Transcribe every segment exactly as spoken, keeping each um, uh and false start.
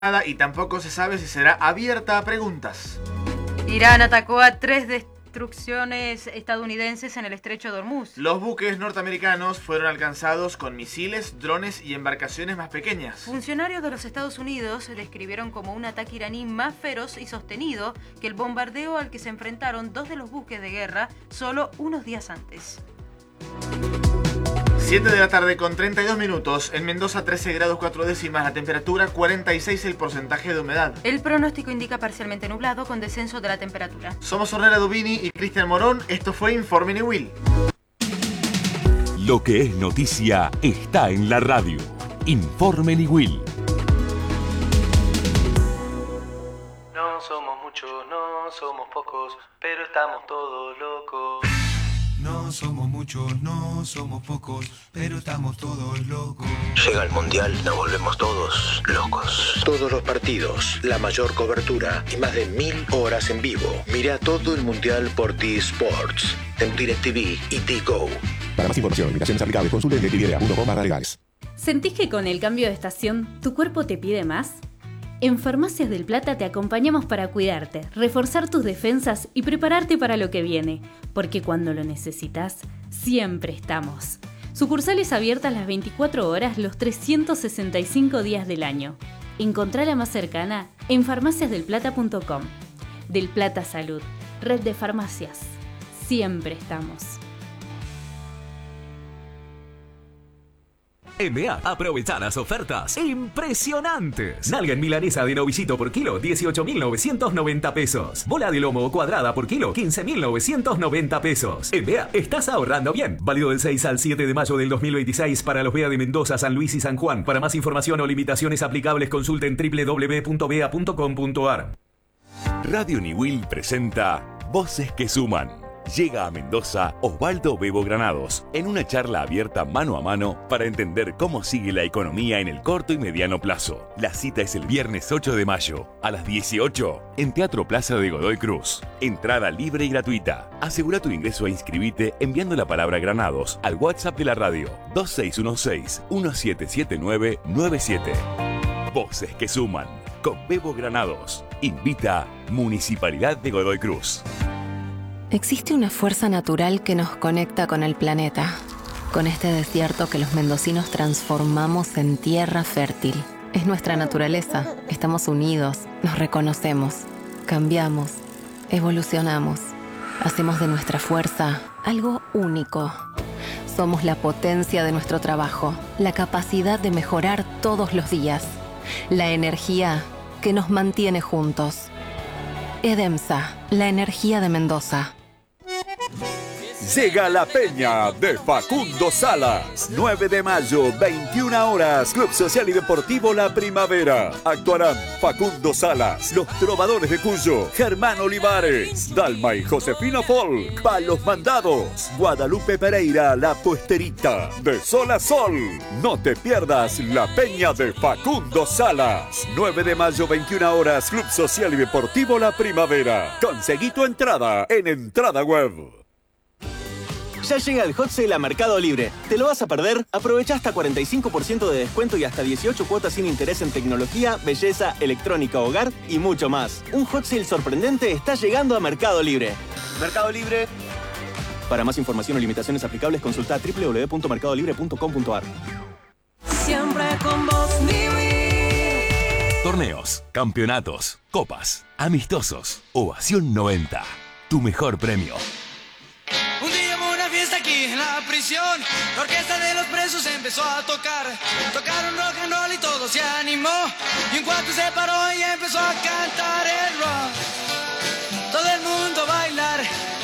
Y tampoco se sabe si será abierta a preguntas. Irán atacó a tres destrucciones estadounidenses en el estrecho de Hormuz. Los buques norteamericanos fueron alcanzados con misiles, drones y embarcaciones más pequeñas. Funcionarios de los Estados Unidos describieron como un ataque iraní más feroz y sostenido que el bombardeo al que se enfrentaron dos de los buques de guerra solo unos días antes. siete de la tarde con treinta y dos minutos. En Mendoza trece grados cuatro décimas, la temperatura cuarenta y seis el porcentaje de humedad. El pronóstico indica parcialmente nublado con descenso de la temperatura. Somos Ornella Dubini y Cristian Morón. Esto fue Informe Niwil. Lo que es noticia está en la radio. Informe Niwil. No somos muchos, no somos pocos, pero estamos todos locos. No somos muchos, no somos pocos, pero estamos todos locos. Llega el Mundial, nos volvemos todos locos. Todos los partidos, la mayor cobertura y más de mil horas en vivo. Mira todo el Mundial por T-Sports, en DirecTV y T-Go. Para más información, limitaciones aplicables, consulte en directv punto com barra legales. ¿Sentís que con el cambio de estación tu cuerpo te pide más? En Farmacias del Plata te acompañamos para cuidarte, reforzar tus defensas y prepararte para lo que viene, porque cuando lo necesitas, siempre estamos. Sucursales abiertas las veinticuatro horas, los trescientos sesenta y cinco días del año. Encontrá la más cercana en farmacias del plata punto com. Del Plata Salud, red de farmacias. Siempre estamos. En B A, aprovecha las ofertas impresionantes. Nalga en milanesa de novillito por kilo, dieciocho mil novecientos noventa pesos. Bola de lomo cuadrada por kilo, quince mil novecientos noventa pesos. En B A, estás ahorrando bien. Válido del seis al siete de mayo del dos mil veintiséis para los B A de Mendoza, San Luis y San Juan. Para más información o limitaciones aplicables, consulte en doble u doble u doble u punto b a punto com punto a r. Radio Niwil presenta Voces que Suman. Llega a Mendoza Osvaldo Bebo Granados en una charla abierta mano a mano para entender cómo sigue la economía en el corto y mediano plazo. La cita es el viernes ocho de mayo a las dieciocho en Teatro Plaza de Godoy Cruz. Entrada libre y gratuita. Asegura tu ingreso e inscribite enviando la palabra Granados al WhatsApp de la radio dos seis uno seis, uno siete siete nueve nueve siete. Voces que Suman con Bebo Granados. Invita Municipalidad de Godoy Cruz. Existe una fuerza natural que nos conecta con el planeta, con este desierto que los mendocinos transformamos en tierra fértil. Es nuestra naturaleza, estamos unidos, nos reconocemos, cambiamos, evolucionamos, hacemos de nuestra fuerza algo único. Somos la potencia de nuestro trabajo, la capacidad de mejorar todos los días, la energía que nos mantiene juntos. EDEMSA, la energía de Mendoza. Llega la peña de Facundo Salas. nueve de mayo, veintiuna horas. Club Social y Deportivo La Primavera. Actuarán Facundo Salas, Los Trovadores de Cuyo, Germán Olivares, Dalma y Josefina Folk, Palos Mandados, Guadalupe Pereira, La Puesterita. De Sol a Sol. No te pierdas la peña de Facundo Salas. nueve de mayo, veintiuna horas. Club Social y Deportivo La Primavera. Conseguí tu entrada en Entrada Web. Ya llega el Hot Sale a Mercado Libre. ¿Te lo vas a perder? Aprovecha hasta cuarenta y cinco por ciento de descuento y hasta dieciocho cuotas sin interés en tecnología, belleza, electrónica, hogar y mucho más. Un Hot Sale sorprendente está llegando a Mercado Libre. Mercado Libre. Para más información o limitaciones aplicables, consulta doble u doble u doble u punto mercado libre punto com punto a r. Siempre con vos, Niwil. Torneos, campeonatos, copas, amistosos, Ovación noventa. Tu mejor premio. Un día hubo una fiesta aquí en la prisión. La orquesta de los presos empezó a tocar. Tocaron rock and roll y todo se animó. Y un cuarto se paró y empezó a cantar el rock. Todo el mundo a bailar.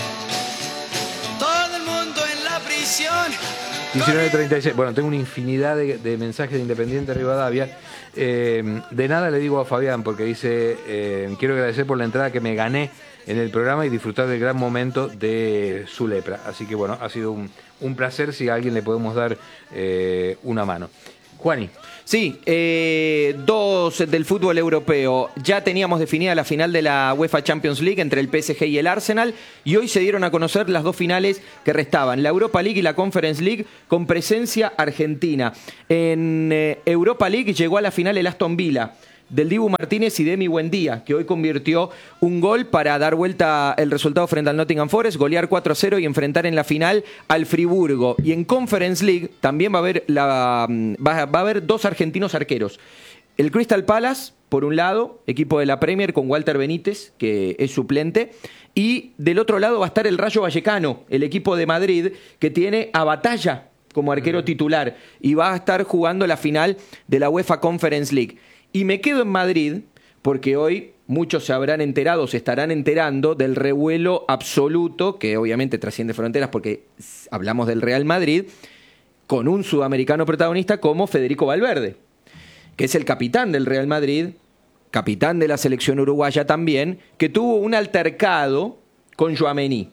Todo el mundo en la prisión. diecinueve treinta y seis. Bueno, tengo una infinidad de, de mensajes de Independiente Rivadavia. Eh, de nada le digo a Fabián porque dice, eh, quiero agradecer por la entrada que me gané en el programa y disfrutar del gran momento de su lepra. Así que bueno, ha sido un, un placer si a alguien le podemos dar eh, una mano. Juani. Sí, eh, dos del fútbol europeo. Ya teníamos definida la final de la UEFA Champions League entre el P S G y el Arsenal y hoy se dieron a conocer las dos finales que restaban, la Europa League y la Conference League con presencia argentina. En eh, Europa League llegó a la final el Aston Villa. del Dibu Martínez y de Emi Buendía, que hoy convirtió un gol para dar vuelta el resultado frente al Nottingham Forest, golear cuatro a cero y enfrentar en la final al Friburgo. Y en Conference League también va a haber, la, va, va a haber dos argentinos arqueros. El Crystal Palace, por un lado, equipo de la Premier con Walter Benítez, que es suplente, y del otro lado va a estar el Rayo Vallecano, el equipo de Madrid, que tiene a Batalla como arquero titular y va a estar jugando la final de la UEFA Conference League. Y me quedo en Madrid porque hoy muchos se habrán enterado, se estarán enterando del revuelo absoluto, que obviamente trasciende fronteras porque hablamos del Real Madrid, con un sudamericano protagonista como Federico Valverde, que es el capitán del Real Madrid, capitán de la selección uruguaya también, que tuvo un altercado con Tchouaméni.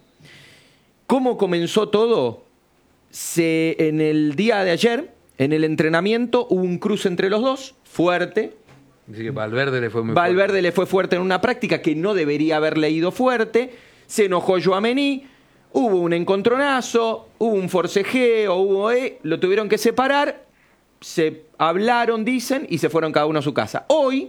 ¿Cómo comenzó todo? Se, en el día de ayer, en el entrenamiento, hubo un cruce entre los dos, fuerte. Así que Valverde le fue muy Valverde fuerte. le fue fuerte en una práctica que no debería haberle ido fuerte. Se enojó Tchouaméni, hubo un encontronazo, hubo un forcejeo, hubo, eh, lo tuvieron que separar, se hablaron, dicen, y se fueron cada uno a su casa. Hoy,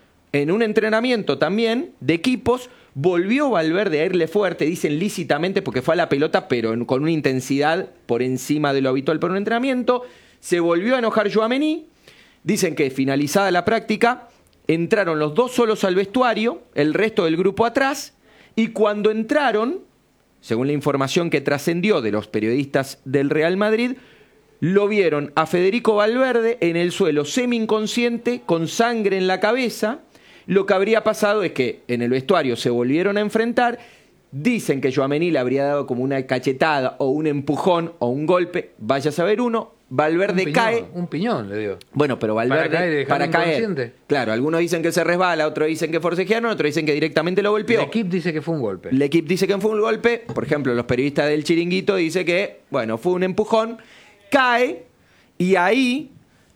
en un entrenamiento también de equipos, volvió Valverde a irle fuerte, dicen lícitamente porque fue a la pelota, pero en, con una intensidad por encima de lo habitual por un entrenamiento. Se volvió a enojar Tchouaméni. Dicen que finalizada la práctica, entraron los dos solos al vestuario, el resto del grupo atrás, y cuando entraron, según la información que trascendió de los periodistas del Real Madrid, lo vieron a Federico Valverde en el suelo semi-inconsciente, con sangre en la cabeza. Lo que habría pasado es que en el vestuario se volvieron a enfrentar. Dicen que Tchouaméni le habría dado como una cachetada o un empujón o un golpe, vaya a saber uno. Valverde un piñón, cae. Un piñón le dio. Bueno, pero Valverde para caer, para caer. Inconsciente. Claro, algunos dicen que se resbala, otros dicen que forcejearon, otros dicen que directamente lo golpeó. El equipo dice que fue un golpe. El equipo dice que fue un golpe. Por ejemplo, los periodistas del Chiringuito dicen que, bueno, fue un empujón. Cae y ahí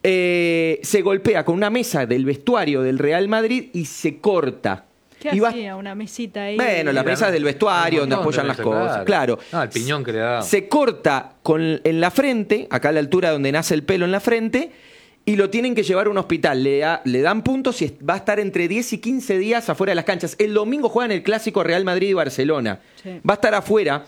eh, se golpea con una mesa del vestuario del Real Madrid y se corta. ¿Qué y va... hacía? Una mesita ahí. Bueno, las mesas del vestuario donde apoyan las cosas. Claro. No, el piñón que le da. Se corta con, en la frente, acá a la altura donde nace el pelo en la frente, y lo tienen que llevar a un hospital. Le, da, le dan puntos y va a estar entre diez y quince días afuera de las canchas. El domingo juegan el clásico Real Madrid y Barcelona. Sí. Va a estar afuera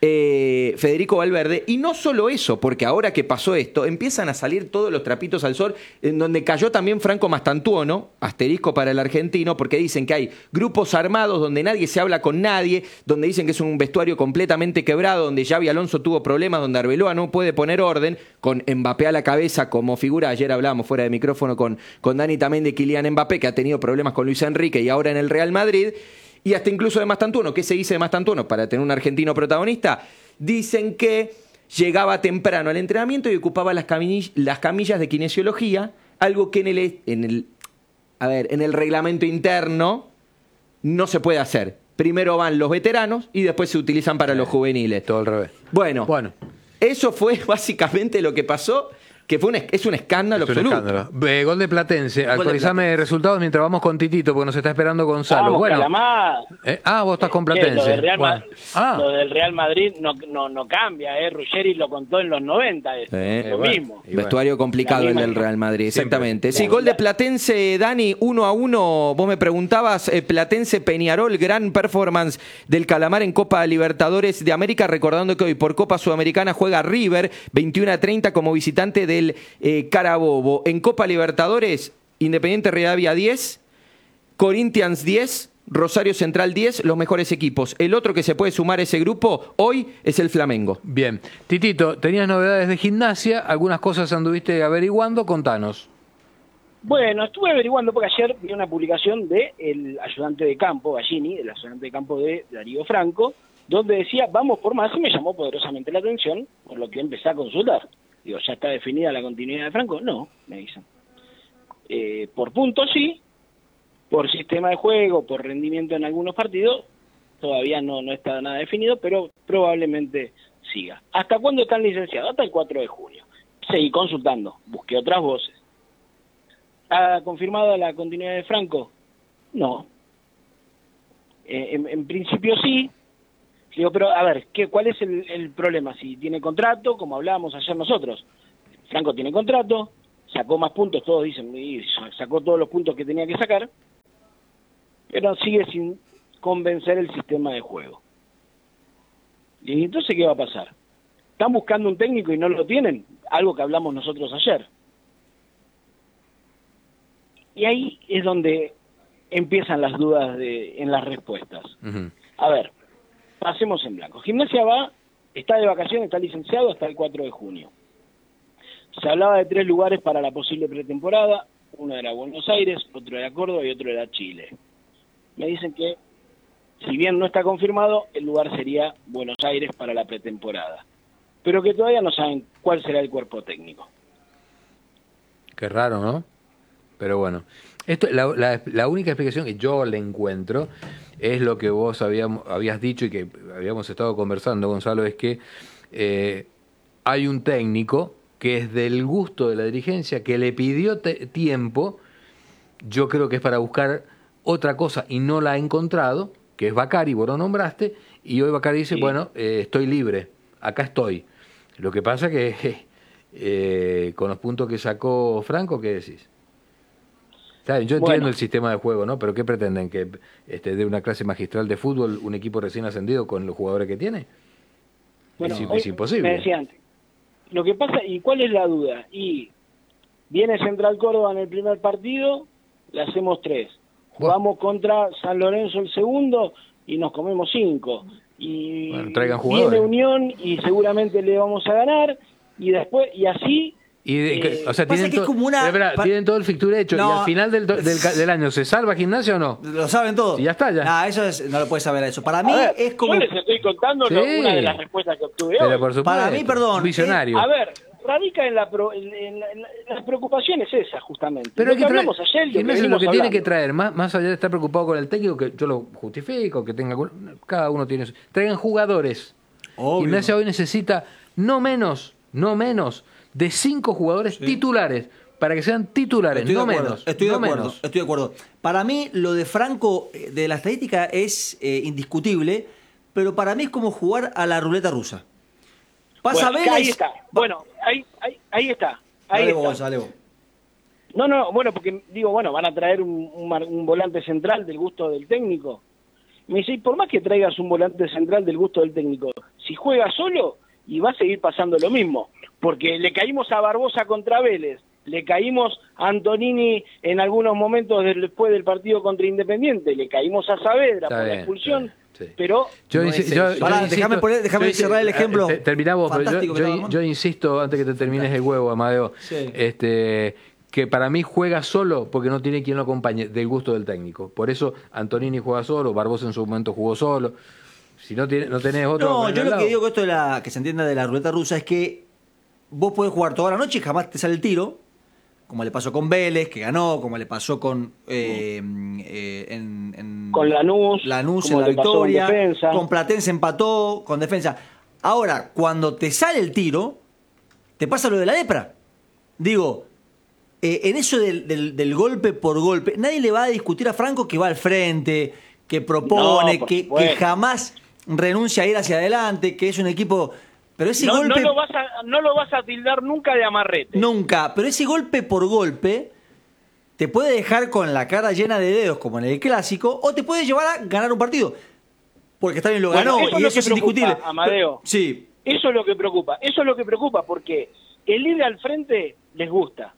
eh, Federico Valverde. Y no solo eso, porque ahora que pasó esto, empiezan a salir todos los trapitos al sol, en donde cayó también Franco Mastantuono, asterisco para el argentino, porque dicen que hay grupos armados donde nadie se habla con nadie, donde dicen que es un vestuario completamente quebrado, donde Xavi Alonso tuvo problemas, donde Arbeloa no puede poner orden, con Mbappé a la cabeza como figura. Ayer hablábamos fuera de micrófono con, con Dani también de Kylian Mbappé, que ha tenido problemas con Luis Enrique y ahora en el Real Madrid. Y hasta incluso de Mastantuono. ¿Qué se dice de Mastantuono? Para tener un argentino protagonista, dicen que llegaba temprano al entrenamiento y ocupaba las, camillas, las camillas de kinesiología, algo que en el, en el, a ver, en el reglamento interno no se puede hacer. Primero van los veteranos y después se utilizan para los juveniles. Todo al revés. Bueno, bueno, eso fue básicamente lo que pasó. Que fue un, es un escándalo es un absoluto. Escándalo. Eh, gol de Platense. Actualizame resultados mientras vamos con Titito, porque nos está esperando Gonzalo. Vamos, bueno, eh, ah, vos estás con eh, Platense. Lo del Real, bueno. ah. lo del Real Madrid no, no, no cambia, ¿eh? Ruggeri lo contó en los noventa, es eh, lo bueno, mismo. Vestuario complicado el del Real Madrid, exactamente. Siempre. Sí, gol de Platense, Dani, uno a uno. Vos me preguntabas, eh, Platense Peñarol, gran performance del Calamar en Copa Libertadores de América, recordando que hoy por Copa Sudamericana juega River, veintiuno a treinta como visitante del eh, Carabobo. En Copa Libertadores, Independiente Rivadavia diez, Corinthians diez, Rosario Central diez, los mejores equipos. El otro que se puede sumar a ese grupo hoy es el Flamengo. Bien. Titito, tenías novedades de Gimnasia, algunas cosas anduviste averiguando, contanos. Bueno, estuve averiguando porque ayer vi una publicación del ayudante de campo, Gallini, el ayudante de campo de Darío Franco, donde decía, vamos por más, y me llamó poderosamente la atención, por lo que empecé a consultar. Digo, ¿ya está definida la continuidad de Franco? No, me dicen. Eh, por puntos sí, por sistema de juego, por rendimiento en algunos partidos, todavía no, no está nada definido, pero probablemente siga. ¿Hasta cuándo están licenciados? Hasta el cuatro de junio. Seguí consultando, busqué otras voces. ¿Ha confirmado la continuidad de Franco? No. Eh, en, en principio sí. Digo, pero a ver, ¿qué, ¿cuál es el, el problema? Si tiene contrato, como hablábamos ayer nosotros. Franco tiene contrato, sacó más puntos, todos dicen, y sacó todos los puntos que tenía que sacar, pero sigue sin convencer el sistema de juego. Y entonces, ¿qué va a pasar? ¿Están buscando un técnico y no lo tienen? Algo que hablamos nosotros ayer. Y ahí es donde empiezan las dudas de, en las respuestas. Uh-huh. A ver, pasemos en blanco. Gimnasia va, está de vacaciones, está licenciado hasta el cuatro de junio. Se hablaba de tres lugares para la posible pretemporada. Uno era Buenos Aires, otro era Córdoba y otro era Chile. Me dicen que, si bien no está confirmado, el lugar sería Buenos Aires para la pretemporada. Pero que todavía no saben cuál será el cuerpo técnico. Qué raro, ¿no? Pero bueno, esto, la, la, la única explicación que yo le encuentro es lo que vos habíamos, habías dicho y que habíamos estado conversando, Gonzalo, es que eh, hay un técnico que es del gusto de la dirigencia, que le pidió te- tiempo, yo creo que es para buscar otra cosa y no la ha encontrado, que es Bacari, vos lo nombraste, y hoy Bacari dice, sí. bueno, eh, estoy libre, acá estoy. Lo que pasa que eh, con los puntos que sacó Franco, ¿qué decís? Saben, yo entiendo bueno. el sistema de juego, ¿no? Pero ¿qué pretenden? ¿Que este, de una clase magistral de fútbol un equipo recién ascendido con los jugadores que tiene? Bueno, es, es imposible. Me decía antes, lo que pasa, ¿y cuál es la duda? Y viene Central Córdoba en el primer partido, le hacemos tres. Jugamos contra San Lorenzo el segundo y nos comemos cinco. Y bueno, traigan jugadores. Viene Unión y seguramente le vamos a ganar. Y después, y así... Y de, eh, o sea, tienen, to una... verdad, pa... tienen todo el fixture hecho no. y al final del, del, del año ¿se salva Gimnasia o no? Lo saben todos. Y ya está, ya. Nah, eso es, no lo puedes saber eso. Para mí ver, es como... Yo les estoy contando sí. una de las respuestas que obtuve Pero hoy. por supuesto, Para mí, perdón. Visionario. Eh, a ver, radica en la, pro, en, en, la, en las preocupaciones esas, justamente. Pero lo que, que hablamos ayer, lo que, lo que hablando. tiene que traer, más, más allá de estar preocupado con el técnico, que yo lo justifico, que tenga cada uno tiene su... Traigan jugadores. Obvio. Gimnasia hoy necesita no menos, no menos de cinco jugadores sí. titulares para que sean titulares, estoy no de acuerdo, menos. Estoy de no acuerdo, menos. estoy de acuerdo. Para mí lo de Franco de la estadística es eh, indiscutible, pero para mí es como jugar a la ruleta rusa. Pasa bueno, Vélez. Ahí está. Bueno, ahí, ahí, ahí está. Ahí dale está. Vos, dale vos. No, no, bueno, porque digo, bueno, van a traer un, un, un volante central del gusto del técnico. Me dice, y por más que traigas un volante central del gusto del técnico, si juega solo, y va a seguir pasando lo mismo. Porque le caímos a Barbosa contra Vélez, le caímos a Antonini en algunos momentos después del partido contra Independiente, le caímos a Saavedra por la expulsión, sí. pero... Yo, no insi yo, yo Pará, insisto, déjame, poner, déjame yo, cerrar el ejemplo. Eh, terminamos, pero yo, yo, yo insisto, antes que te termines el huevo, Amadeo, sí. este, que para mí juega solo porque no tiene quien lo acompañe, del gusto del técnico. Por eso Antonini juega solo, Barbosa en su momento jugó solo. Si no, tiene, no tenés otro... No, yo lo lado. que digo que esto de la, que se entienda de la ruleta rusa es que vos podés jugar toda la noche y jamás te sale el tiro, como le pasó con Vélez, que ganó, como le pasó con eh, eh, en, en con Lanús, Lanús en la victoria, con, con Platense empató, con defensa. Ahora, cuando te sale el tiro, te pasa lo de la lepra. Digo, eh, en eso del, del, del golpe por golpe, nadie le va a discutir a Franco que va al frente, que propone, no, que, que jamás renuncia a ir hacia adelante, que es un equipo... Pero ese no, golpe... no, lo vas a, no lo vas a tildar nunca de amarrete. Nunca, pero ese golpe por golpe te puede dejar con la cara llena de dedos, como en el clásico, o te puede llevar a ganar un partido. Porque está bien, lo bueno, ganó, eso y es eso es indiscutible. Amadeo. Sí. Eso es lo que preocupa, eso es lo que preocupa, porque el ir al frente les gusta,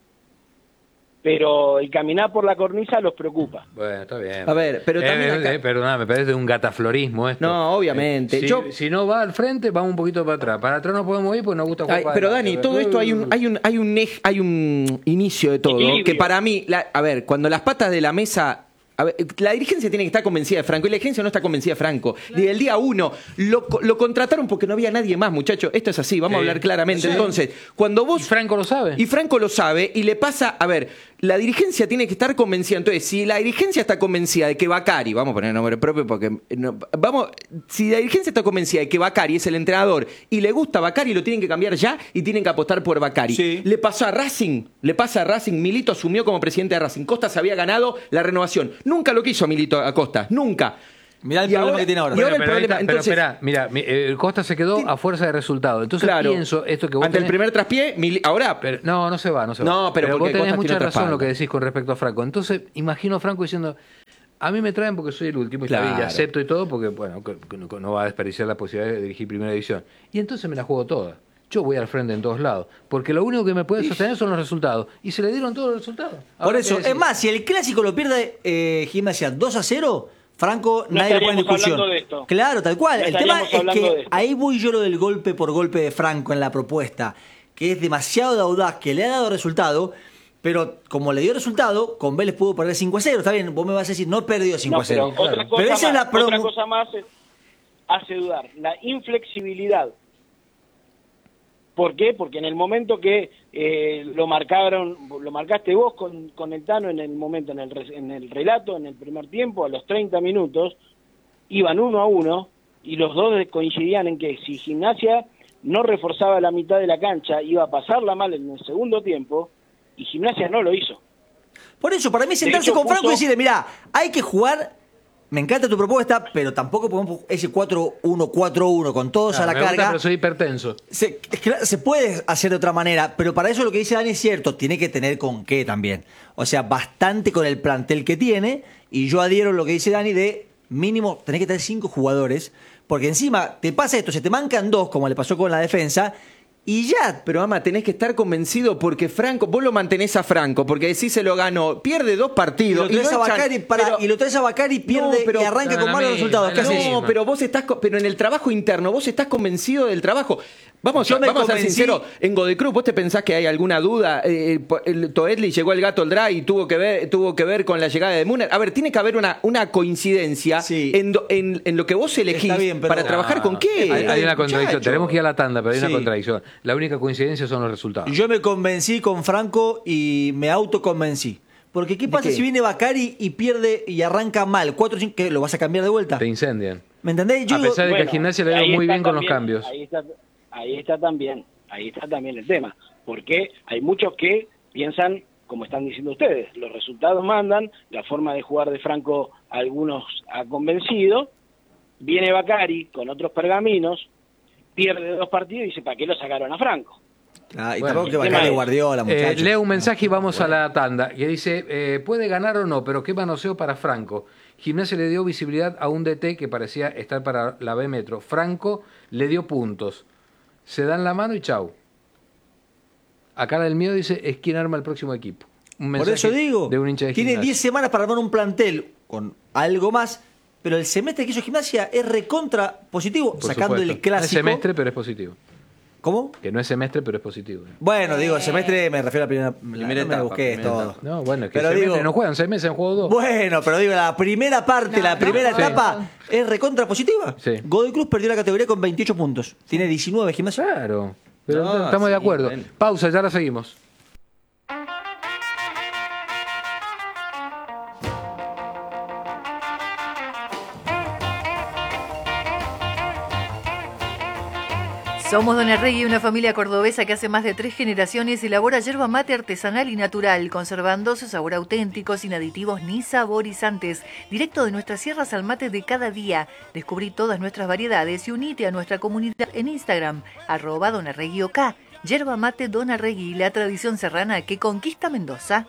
pero el caminar por la cornisa los preocupa. Bueno, está bien. A ver, pero eh, también acá... eh, perdona, me parece un gataflorismo esto. No, obviamente. Eh, si, Yo... si no va al frente, vamos un poquito para atrás. Para atrás no podemos ir porque nos gusta jugar. Ay, para pero adelante. Dani, todo esto hay un, hay un, hay un, hay un inicio de todo. Equilibrio. Que para mí, la, a ver, cuando las patas de la mesa. A ver, la dirigencia tiene que estar convencida de Franco y la dirigencia no está convencida de Franco. Desde el día uno lo, lo contrataron porque no había nadie más, muchachos. Esto es así, vamos sí. a hablar claramente. Sí. Entonces, cuando vos... Y Franco lo sabe. Y Franco lo sabe y le pasa... A ver, la dirigencia tiene que estar convencida. Entonces, si la dirigencia está convencida de que Bacari, vamos a poner el nombre propio porque... No, vamos, si la dirigencia está convencida de que Bacari es el entrenador y le gusta Bacari, lo tienen que cambiar ya y tienen que apostar por Bacari. Sí. Le pasó a Racing, le pasa a Racing. Milito asumió como presidente de Racing. Costa se había ganado la renovación. Nunca lo quiso Milito Acosta, nunca. Mirá el Y problema ahora- que tiene ahora. y ahora Bueno, el pero, ahí problema, está, pero entonces- espera, mira, mi- eh, Costa se quedó a fuerza de resultado. Entonces Claro. pienso esto que vos Ante el tenés- primer traspié, Mili- ahora. Pero- no, no se va, no se va. No, pero vos porque tenés Costa mucha tiene otra razón lo espalda. que decís con respecto a Franco. Entonces, imagino a Franco diciendo, a mí me traen porque soy el último y está bien, y Claro. acepto y todo porque, bueno, que- que no, no va a desperdiciar la posibilidad de dirigir primera división. Y entonces me la juego toda. Yo voy al frente en todos lados. Porque lo único que me puede sostener son los resultados. Y se le dieron todos los resultados. Por Ahora, eso, ¿qué es decir? más, si el clásico lo pierde eh, Gimnasia dos a cero, Franco, No nadie lo pone en estaríamos discusión. hablando de esto. Claro, tal cual. No el tema estaríamos es hablando de que esto. ahí voy yo lo del golpe por golpe de Franco en la propuesta, que es demasiado de audaz, que le ha dado resultado, pero como le dio resultado, con Vélez pudo perder cinco a cero. Está bien, vos me vas a decir, no perdió cinco No, a cero. pero otra cosa, Pero esa es más, la promo- otra cosa más es- hace dudar. La inflexibilidad. ¿Por qué? Porque en el momento que eh, lo marcaron, lo marcaste vos con, con el Tano en el momento, en el, re- en el relato, en el primer tiempo, a los treinta minutos, iban uno a uno y los dos coincidían en que si Gimnasia no reforzaba la mitad de la cancha, iba a pasarla mal en el segundo tiempo, y Gimnasia no lo hizo. Por eso, para mí sentarse hecho, con Franco y puso- decirle, mirá, hay que jugar, me encanta tu propuesta, pero tampoco podemos ese cuatro uno cuatro uno con todos Claro, a la me gusta, carga. pero soy hipertenso. Se, es que se puede hacer de otra manera, pero para eso lo que dice Dani es cierto, tiene que tener con qué también. O sea, bastante con el plantel que tiene, y yo adhiero a lo que dice Dani de mínimo tenés que tener cinco jugadores, porque encima te pasa esto, se te mancan dos, como le pasó con la defensa, y ya. Pero, ama, tenés que estar convencido porque Franco, vos lo mantenés a Franco, porque decís se lo ganó, pierde dos Y partidos. lo traes no a echan- Bacari, para- pero- y lo traes a Bacari, pierde No, pero- y arranca No, con la malos misma, resultados. ¿Qué la haces? misma. No, pero vos estás, co- pero en el trabajo interno, vos estás convencido del trabajo. Vamos, Yo me vamos a ser convencí- sinceros, en Godecruz, ¿vos te pensás que hay alguna duda? Eh, el Toedli llegó el gato al dry y tuvo que ver, tuvo que ver con la llegada de Muner. A ver, tiene que haber una, una coincidencia Sí. en, do- en, en lo que vos elegís Está bien, pero- para trabajar con qué. Hay, hay una contradicción. Muchacho. Tenemos que ir a la tanda, pero hay Sí. una contradicción. La única coincidencia son los resultados. Yo me convencí con Franco y me autoconvencí. Porque ¿qué pasa qué? si viene Bacari y pierde y arranca mal? cuatro cinco, ¿qué? ¿Lo vas a cambiar de vuelta? Te incendian. ¿Me entendés? Yo A digo, pesar de que Bueno, a Gimnasia le ha ido ahí muy está bien con los también- cambios. Ahí está, ahí está también, ahí está también el tema, porque hay muchos que piensan, como están diciendo ustedes, los resultados mandan, la forma de jugar de Franco a algunos ha convencido, viene Bacari con otros pergaminos, pierde dos partidos y dice, ¿para qué lo sacaron a Franco? Ah, y Bueno, tampoco que el tema Bacari es- Guardiola, Eh, muchachos. leo un mensaje y vamos a la tanda. Que dice, eh, puede ganar o no, pero qué manoseo para Franco. Gimnasia le dio visibilidad a un D T que parecía estar para la B Metro. Franco le dio puntos. Se dan la mano y chau. Acá del mío dice, es quien arma el próximo equipo. Un Por mensaje eso digo, de un hincha de tiene Gimnasia. diez semanas para armar un plantel con algo más, pero el semestre que hizo Gimnasia es recontra positivo, Por sacando supuesto. el clásico. No es semestre, pero es positivo. ¿Cómo? Que no es semestre, pero es positivo. Bueno, digo, el semestre me refiero a la primera, Primera no me etapa, busqué primera todo. etapa. No, bueno, es que Pero semestre digo- no juegan seis meses, han jugado dos. Bueno, pero digo, la primera parte, la primera Sí. etapa es recontra positiva. Sí. Godoy Cruz perdió la categoría con veintiocho puntos. Tiene diecinueve Gimnasia. Claro. Pero No, estamos de sí, acuerdo. bueno. Pausa, ya la seguimos. Somos Don Arregui, una familia cordobesa que hace más de tres generaciones elabora yerba mate artesanal y natural, conservando su sabor auténtico, sin aditivos ni saborizantes. Directo de nuestras sierras al mate de cada día. Descubrí todas nuestras variedades y unite a nuestra comunidad en Instagram, arroba Don Arregui OK. Yerba mate Don Arregui, la tradición serrana que conquista Mendoza.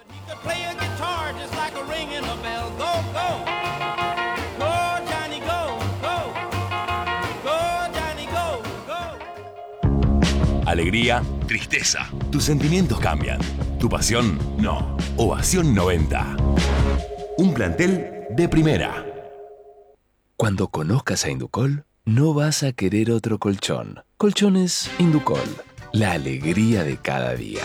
Alegría, tristeza. Tus sentimientos cambian. Tu pasión, no. Ovación noventa. Un plantel de primera. Cuando conozcas a Inducol, no vas a querer otro colchón. Colchones Inducol. La alegría de cada día.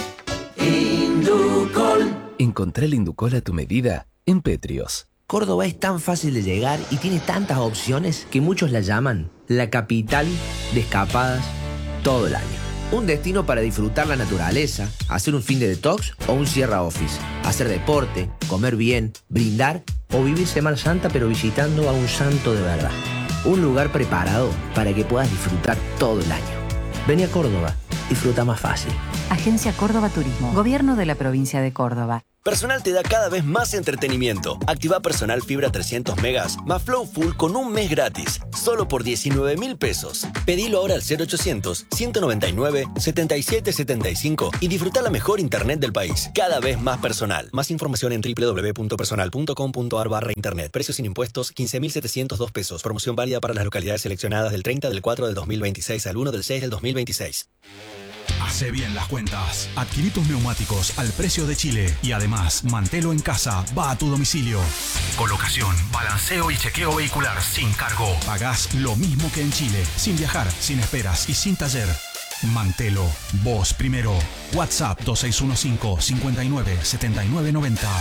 Inducol. Encontrá el Inducol a tu medida en Petrios. Córdoba es tan fácil de llegar y tiene tantas opciones que muchos la llaman la capital de escapadas todo el año. Un destino para disfrutar la naturaleza, hacer un fin de detox o un Sierra Office, hacer deporte, comer bien, brindar o vivir Semana Santa pero visitando a un santo de verdad. Un lugar preparado para que puedas disfrutar todo el año. Vení a Córdoba, disfruta más fácil. Agencia Córdoba Turismo, Gobierno de la Provincia de Córdoba. Personal te da cada vez más entretenimiento. Activa Personal Fibra trescientos megas más Flow Full con un mes gratis. Solo por diecinueve mil pesos. Pedilo ahora al cero ochocientos, ciento noventa y nueve, setenta y siete setenta y cinco y disfruta la mejor internet del país. Cada vez más personal. Más información en doble u doble u doble u punto personal punto com punto a r barra internet. Precios sin impuestos, quince mil setecientos dos pesos. Promoción válida para las localidades seleccionadas del treinta del cuatro del dos mil veintiséis al uno del seis del dos mil veintiséis. Hace bien las cuentas. Adquirí tus neumáticos al precio de Chile y además Mantelo en casa va a tu domicilio. Colocación, balanceo y chequeo vehicular sin cargo. Pagás lo mismo que en Chile, sin viajar, sin esperas y sin taller. Mantelo, vos primero. WhatsApp dos seis uno cinco, cinco nueve, siete nueve nueve cero.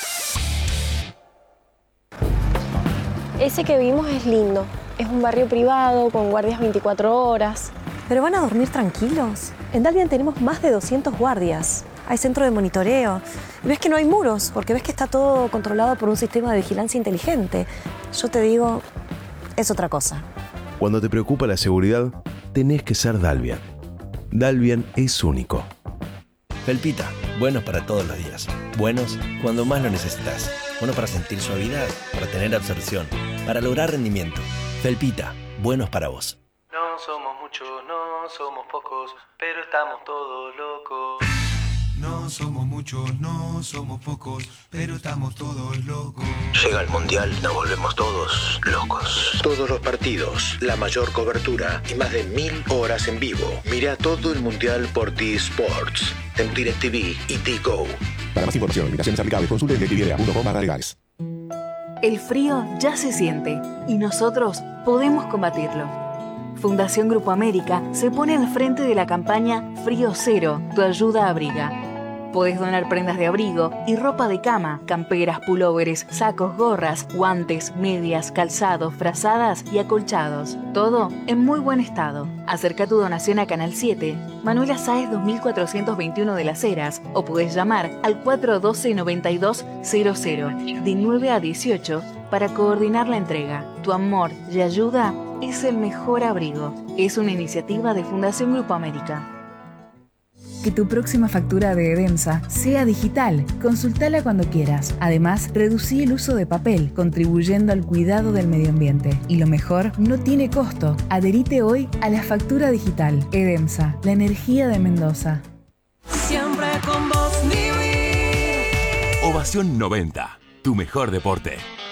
Ese que vimos es lindo. Es un barrio privado con guardias veinticuatro horas. ¿Pero van a dormir tranquilos? En Dalvian tenemos más de doscientos guardias. Hay centro de monitoreo. Y ves que no hay muros, porque ves que está todo controlado por un sistema de vigilancia inteligente. Yo te digo, es otra cosa. Cuando te preocupa la seguridad, tenés que ser Dalvian. Dalvian es único. Felpita, buenos para todos los días. Buenos cuando más lo necesitas. Buenos para sentir suavidad, para tener absorción, para lograr rendimiento. Felpita, buenos para vos. No somos muchos, no somos pocos, pero estamos todos locos. No somos muchos, no somos pocos, pero estamos todos locos. Llega el Mundial, nos volvemos todos locos. Todos los partidos, la mayor cobertura y más de mil horas en vivo. Mira todo el Mundial por T-Sports, en DirecTV y T-Go. Para más información, limitaciones aplicables, consulte directv punto com barra legales. El frío ya se siente y nosotros podemos combatirlo. Fundación Grupo América se pone al frente de la campaña Frío Cero, tu ayuda abriga. Podés donar prendas de abrigo y ropa de cama, camperas, pulóveres, sacos, gorras, guantes, medias, calzados, frazadas y acolchados. Todo en muy buen estado. Acerca tu donación a Canal siete, Manuela Sáez dos mil cuatrocientos veintiuno de Las Heras, o podés llamar al cuatro uno dos, nueve dos cero cero de nueve a dieciocho para coordinar la entrega. Tu amor y ayuda es el mejor abrigo. Es una iniciativa de Fundación Grupo América. Que tu próxima factura de Edemsa sea digital. Consultala cuando quieras. Además, reducí el uso de papel, contribuyendo al cuidado del medio ambiente. Y lo mejor, no tiene costo. Adherite hoy a la factura digital. Edemsa, la energía de Mendoza. Siempre con vos, Niwi. Ovación noventa, tu mejor deporte.